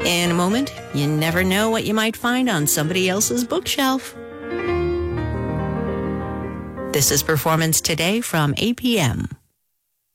In a moment, you never know what you might find on somebody else's bookshelf. This is Performance Today from APM.